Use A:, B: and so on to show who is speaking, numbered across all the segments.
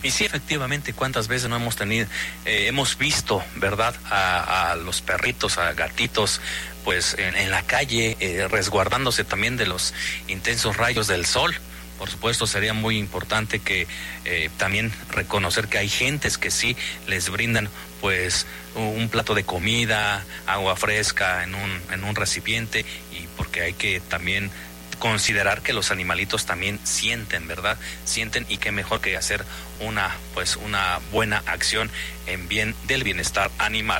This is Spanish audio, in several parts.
A: Y sí, efectivamente, cuántas veces no hemos visto, ¿verdad?, a los perritos, a gatitos, pues en la calle, resguardándose también de los intensos rayos del sol. Por supuesto, sería muy importante que también reconocer que hay gentes que sí les brindan pues un plato de comida, agua fresca en un recipiente, y porque hay que también considerar que los animalitos también sienten, ¿verdad? Sienten, y qué mejor que hacer una buena acción en bien del bienestar animal.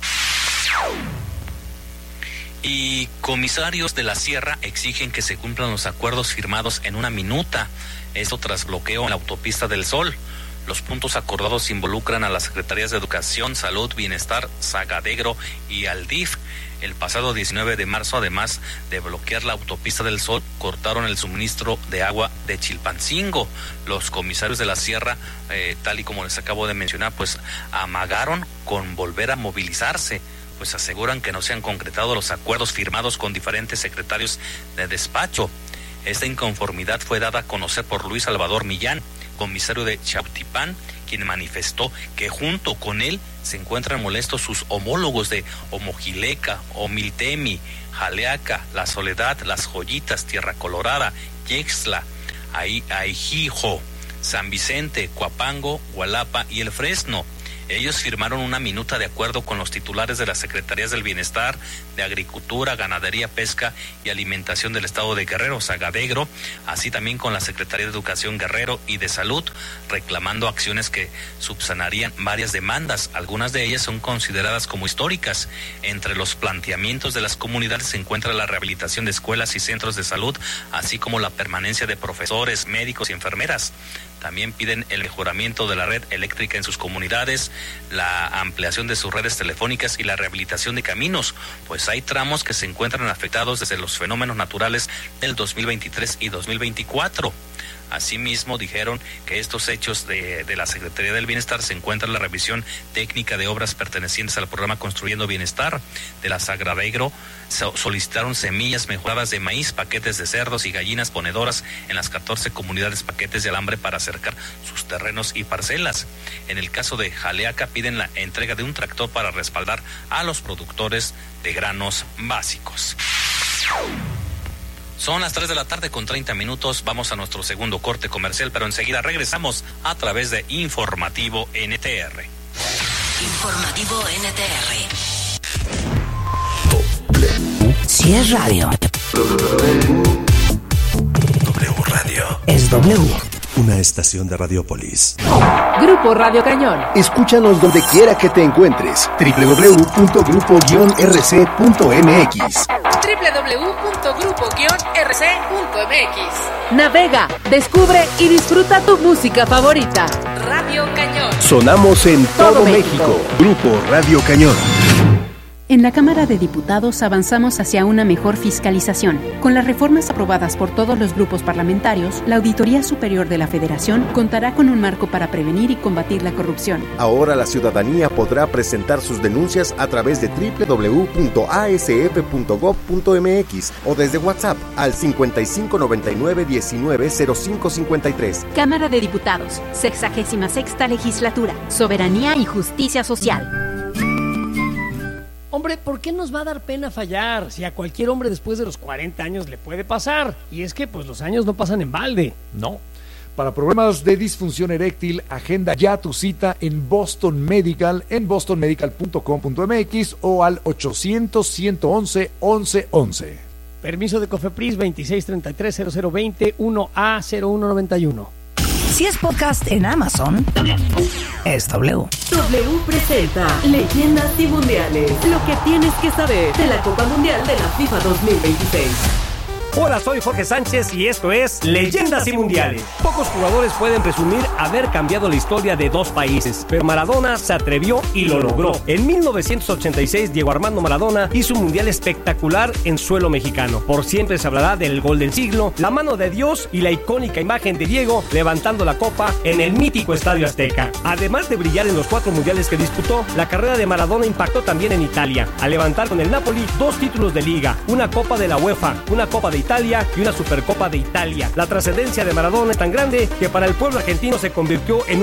A: Y comisarios de la Sierra exigen que se cumplan los acuerdos firmados en una minuta, esto tras bloqueo en la autopista del Sol. Los puntos acordados involucran a las Secretarías de Educación, Salud, Bienestar, Sagadegro y al DIF. El pasado 19 de marzo, además de bloquear la autopista del Sol, cortaron el suministro de agua de Chilpancingo. Los comisarios de la Sierra, tal y como les acabo de mencionar, pues amagaron con volver a movilizarse, pues aseguran que no se han concretado los acuerdos firmados con diferentes secretarios de despacho. Esta inconformidad fue dada a conocer por Luis Salvador Millán, comisario de Chautipán, quien manifestó que junto con él se encuentran molestos sus homólogos de Omojileca, Omiltemi, Jaleaca, La Soledad, Las Joyitas, Tierra Colorada, Yexla, Aijijo, San Vicente, Coapango, Gualapa y El Fresno. Ellos firmaron una minuta de acuerdo con los titulares de las Secretarías del Bienestar, de Agricultura, Ganadería, Pesca y Alimentación del Estado de Guerrero, Sagadegro, así también con la Secretaría de Educación Guerrero y de Salud, reclamando acciones que subsanarían varias demandas. Algunas de ellas son consideradas como históricas. Entre los planteamientos de las comunidades se encuentra la rehabilitación de escuelas y centros de salud, así como la permanencia de profesores, médicos y enfermeras. También piden el mejoramiento de la red eléctrica en sus comunidades, la ampliación de sus redes telefónicas y la rehabilitación de caminos, pues hay tramos que se encuentran afectados desde los fenómenos naturales del 2023 y 2024. Asimismo, dijeron que estos hechos de la Secretaría del Bienestar se encuentra en la revisión técnica de obras pertenecientes al programa Construyendo Bienestar de la Sagadegro. Solicitaron semillas mejoradas de maíz, paquetes de cerdos y gallinas ponedoras en las 14 comunidades, paquetes de alambre para acercar sus terrenos y parcelas. En el caso de Jaleaca, piden la entrega de un tractor para respaldar a los productores de granos básicos. Son las 3 de la tarde con 30 minutos. Vamos a nuestro segundo corte comercial, pero enseguida regresamos a través de Informativo NTR.
B: Informativo NTR.
C: Si es radio.
D: W Radio.
C: Es W.
D: Una estación de Radiopolis.
E: Grupo Radio Cañón.
F: Escúchanos donde quiera que te encuentres. www.grupo-rc.mx.
E: www.grupo-rc.mx. Navega, descubre y disfruta tu música favorita. Radio Cañón.
F: Sonamos en todo México. Grupo Radio Cañón.
G: En la Cámara de Diputados avanzamos hacia una mejor fiscalización. Con las reformas aprobadas por todos los grupos parlamentarios, la Auditoría Superior de la Federación contará con un marco para prevenir y combatir la corrupción.
F: Ahora la ciudadanía podrá presentar sus denuncias a través de www.asf.gov.mx o desde WhatsApp al 5599-190553.
G: Cámara de Diputados, 66ª Legislatura, Soberanía y Justicia Social.
H: Hombre, ¿por qué nos va a dar pena fallar? Si a cualquier hombre después de los 40 años le puede pasar. Y es que pues los años no pasan en balde.
I: No. Para problemas de disfunción eréctil, agenda ya tu cita en Boston Medical, en bostonmedical.com.mx o al 800-111-1111.
H: Permiso de COFEPRIS 2633-0020 1A0191.
C: Si es podcast en Amazon, es W.
E: W presenta Leyendas y Mundiales. Lo que tienes que saber de la Copa Mundial de la FIFA 2026.
J: Hola, soy Jorge Sánchez y esto es Leyendas y Mundiales. Pocos jugadores pueden presumir haber cambiado la historia de dos países, pero Maradona se atrevió y lo logró. En 1986, Diego Armando Maradona hizo un mundial espectacular en suelo mexicano. Por siempre se hablará del gol del siglo, la mano de Dios y la icónica imagen de Diego levantando la copa en el mítico Estadio Azteca. Además de brillar en los 4 mundiales que disputó, la carrera de Maradona impactó también en Italia, al levantar con el Napoli 2 títulos de liga, una Copa de la UEFA, una Copa de Italia y una Supercopa de Italia. La trascendencia de Maradona es tan grande que para el pueblo argentino se convirtió en